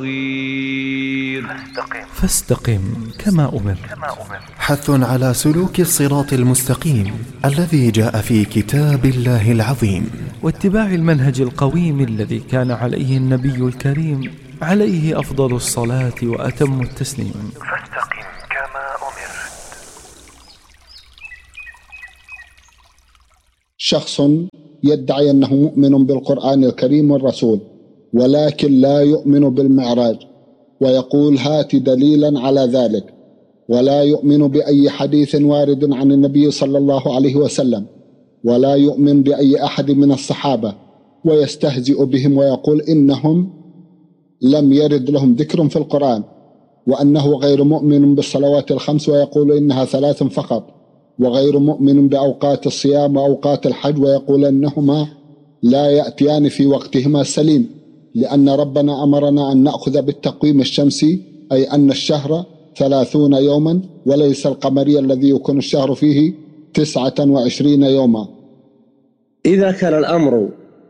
فاستقم كما أمر. حث على سلوك الصراط المستقيم الذي جاء في كتاب الله العظيم، واتباع المنهج القويم الذي كان عليه النبي الكريم عليه أفضل الصلاة وأتم التسليم. فاستقم كما أمرت. شخص يدعي أنه مؤمن بالقرآن الكريم والرسول، ولكن لا يؤمن بالمعراج، ويقول هات دليلا على ذلك، ولا يؤمن بأي حديث وارد عن النبي صلى الله عليه وسلم، ولا يؤمن بأي أحد من الصحابة، ويستهزئ بهم ويقول إنهم لم يرد لهم ذكر في القرآن، وأنه غير مؤمن بالصلوات الخمس، ويقول إنها 3 فقط، وغير مؤمن بأوقات الصيام وأوقات الحج، ويقول أنهما لا يأتيان في وقتهما السليم، لأن ربنا أمرنا أن نأخذ بالتقويم الشمسي، أي أن الشهر 30 يوما، وليس القمري الذي يكون الشهر فيه 29 يوما. إذا كان الأمر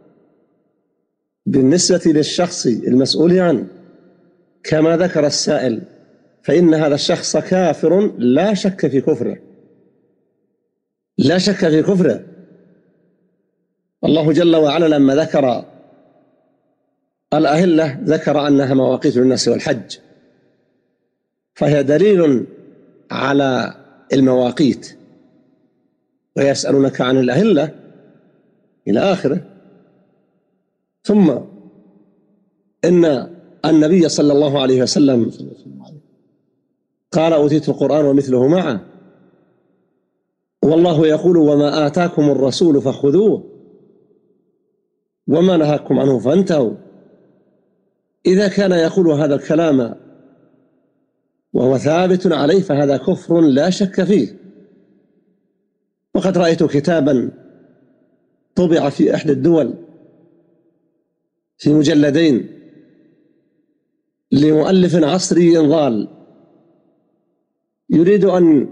بالنسبة للشخص المسؤول عنه كما ذكر السائل، فإن هذا الشخص كافر لا شك في كفره، لا شك في كفره. الله جل وعلا لما ذكر الأهلة ذكر أنها مواقيت للناس والحج، فهي دليل على المواقيت. ويسألونك عن الأهلة إلى آخره. ثم إن النبي صلى الله عليه وسلم قال أوتيت القرآن ومثله معه، والله يقول وما آتاكم الرسول فخذوه وما نهاكم عنه فانتهوا. إذا كان يقول هذا الكلام وهو ثابت عليه فهذا كفر لا شك فيه. وقد رأيت كتابا طبع في إحدى الدول في مجلدين لمؤلف عصري ضال يريد أن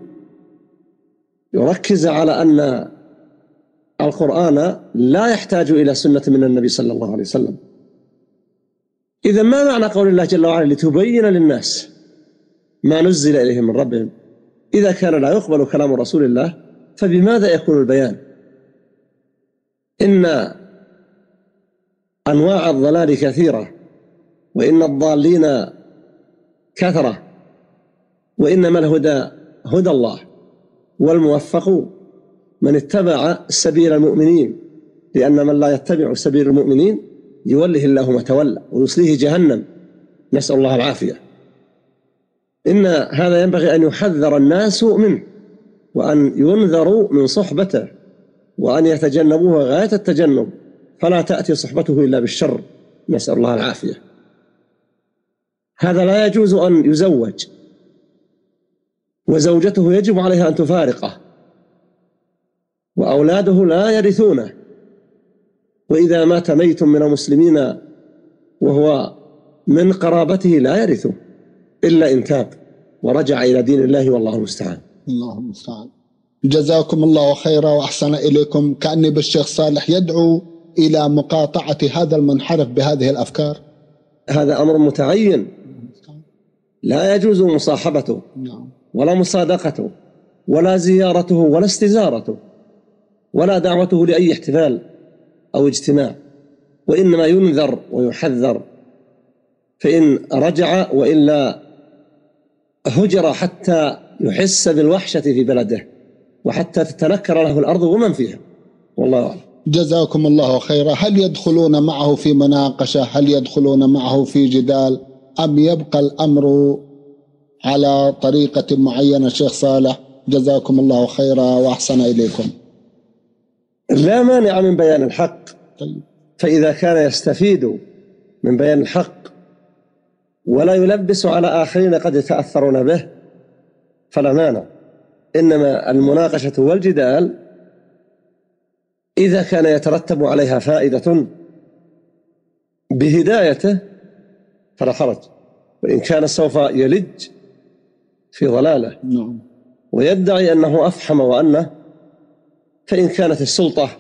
يركز على أن القرآن لا يحتاج إلى سنة من النبي صلى الله عليه وسلم. إذا ما معنى قول الله جل وعلا لتبين للناس ما نزل إليهم من ربهم؟ إذا كان لا يقبل كلام رسول الله فبماذا يكون البيان؟ إن أنواع الضلال كثيرة، وإن الضالين كثرة، وإنما الهدى هدى الله، والموفق من اتبع سبيل المؤمنين، لأن من لا يتبع سبيل المؤمنين يوله الله ما تولى ويصليه جهنم، نسأل الله العافية. إن هذا ينبغي أن يحذر الناس منه، وأن ينذروا من صحبته، وأن يتجنبوه غاية التجنب، فلا تأتي صحبته إلا بالشر، نسأل الله العافية. هذا لا يجوز أن يزوج، وزوجته يجب عليها أن تفارقه، وأولاده لا يرثونه، وإذا مات ميت من المسلمين وهو من قرابته لا يرثه إلا إن تاب ورجع إلى دين الله، والله المستعان. الله المستعان. جزاكم الله خيرا وأحسن إليكم. كأني بالشيخ صالح يدعو إلى مقاطعة هذا المنحرف بهذه الأفكار. هذا أمر متعين، لا يجوز مصاحبته ولا مصادقته ولا زيارته ولا استزارته ولا دعوته لأي احتفال أو اجتماع، وإنما ينذر ويحذر، فإن رجع وإلا هجر حتى يحس بالوحشة في بلده، وحتى تتنكر له الأرض ومن فيها، والله أعلم. جزاكم الله خيرا. هل يدخلون معه في مناقشة؟ هل يدخلون معه في جدال؟ أم يبقى الأمر على طريقة معينة؟ شيخ صالح جزاكم الله خيرا وأحسن إليكم. لا مانع من بيان الحق، فإذا كان يستفيد من بيان الحق ولا يلبس على آخرين قد يتأثرون به فلا مانع. إنما المناقشة والجدال إذا كان يترتب عليها فائدة بهدايته فلا حرج، وإن كان سوف يلج في ضلاله ويدعي أنه أفحم وأنه، فإن كانت السلطة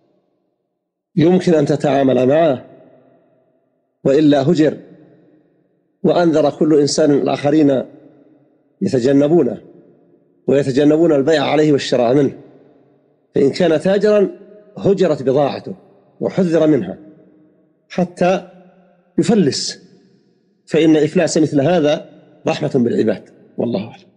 يمكن أن تتعامل معه وإلا هجر وأنذر كل إنسان الآخرين يتجنبونه ويتجنبون البيع عليه والشراء منه، فإن كان تاجرا هجرت بضاعته وحذر منها حتى يفلس، فإن إفلاس مثل هذا رحمة بالعباد، والله أعلم.